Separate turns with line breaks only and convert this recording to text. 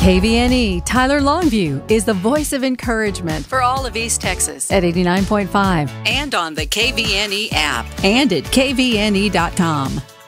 KVNE Tyler Longview is the voice of encouragement for all of East Texas at 89.5 and on the KVNE app and at kvne.com.